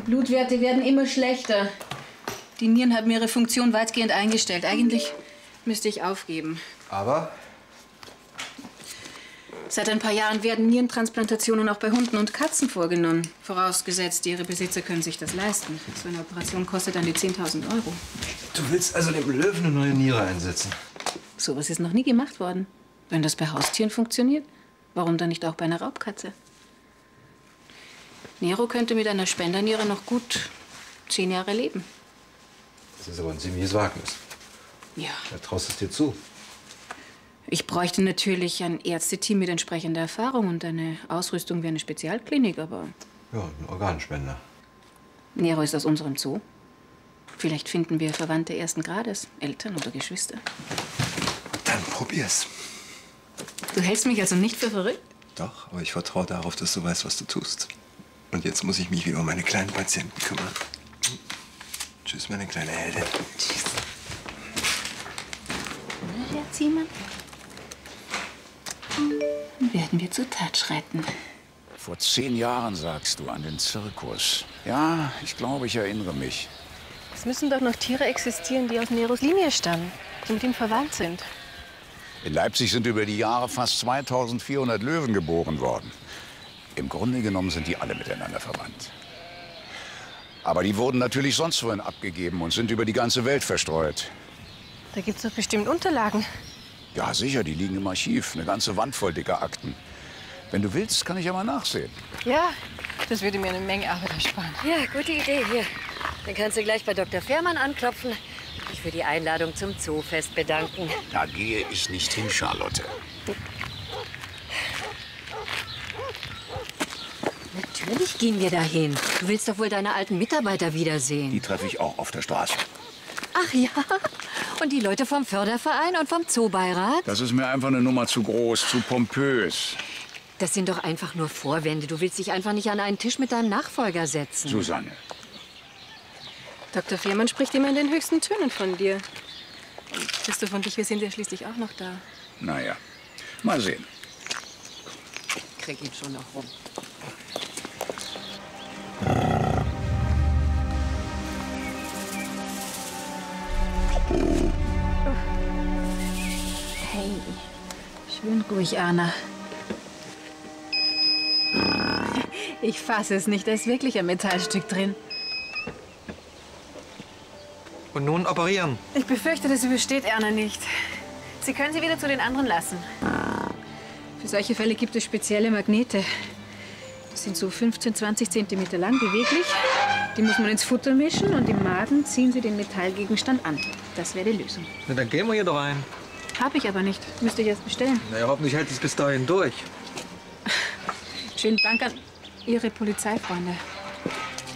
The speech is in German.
Blutwerte werden immer schlechter. Die Nieren haben ihre Funktion weitgehend eingestellt. Eigentlich müsste ich aufgeben. Aber? Seit ein paar Jahren werden Nierentransplantationen auch bei Hunden und Katzen vorgenommen. Vorausgesetzt, ihre Besitzer können sich das leisten. So eine Operation kostet an die 10.000 €. Du willst also dem Löwen eine neue Niere einsetzen? Sowas ist noch nie gemacht worden. Wenn das bei Haustieren funktioniert, warum dann nicht auch bei einer Raubkatze? Nero könnte mit einer Spenderniere noch gut 10 Jahre leben. Das ist aber ein ziemliches Wagnis. Ja. Wer traust es dir zu? Ich bräuchte natürlich ein Ärzteteam mit entsprechender Erfahrung und eine Ausrüstung wie eine Spezialklinik, aber... Ja, ein Organspender. Nero ist aus unserem Zoo. Vielleicht finden wir Verwandte ersten Grades, Eltern oder Geschwister. Dann probier's. Du hältst mich also nicht für verrückt? Doch, aber ich vertraue darauf, dass du weißt, was du tust. Und jetzt muss ich mich wieder um meine kleinen Patienten kümmern. Tschüss, meine kleine Heldin. Tschüss. Na, Herr Ziemann? Dann werden wir zur Tat schreiten. Vor 10 Jahren, sagst du, an den Zirkus. Ja, ich glaube, ich erinnere mich. Es müssen doch noch Tiere existieren, die aus Neros Linie stammen, die mit ihm verwandt sind. In Leipzig sind über die Jahre fast 2400 Löwen geboren worden. Im Grunde genommen sind die alle miteinander verwandt. Aber die wurden natürlich sonst wohin abgegeben und sind über die ganze Welt verstreut. Da gibt's doch bestimmt Unterlagen. Ja, sicher, die liegen im Archiv. Eine ganze Wand voll dicker Akten. Wenn du willst, kann ich ja mal nachsehen. Ja, das würde mir eine Menge Arbeit ersparen. Ja, gute Idee. Hier, dann kannst du gleich bei Dr. Fährmann anklopfen und dich für die Einladung zum Zoofest bedanken. Da gehe ich nicht hin, Charlotte. Natürlich gehen wir dahin. Du willst doch wohl deine alten Mitarbeiter wiedersehen. Die treffe ich auch auf der Straße. Ach ja? Und die Leute vom Förderverein und vom Zoobeirat? Das ist mir einfach eine Nummer zu groß, zu pompös. Das sind doch einfach nur Vorwände. Du willst dich einfach nicht an einen Tisch mit deinem Nachfolger setzen. Susanne. Dr. Fährmann spricht immer in den höchsten Tönen von dir. Und Christoph und ich, wir sind ja schließlich auch noch da. Naja, mal sehen. Krieg ihn schon noch rum. Hey, schön ruhig, Anna. Ich fasse es nicht, da ist wirklich ein Metallstück drin. Und nun operieren. Ich befürchte, das übersteht Erna nicht. Sie können sie wieder zu den anderen lassen. Für solche Fälle gibt es spezielle Magnete. Die sind so 15, 20 Zentimeter lang, beweglich. Die muss man ins Futter mischen und im Magen ziehen sie den Metallgegenstand an. Das wäre die Lösung. Na, dann gehen wir hier doch rein. Habe ich aber nicht. Müsste ich erst bestellen. Na ja, hoffentlich hält es bis dahin durch. Schönen Dank an Ihre Polizeifreunde.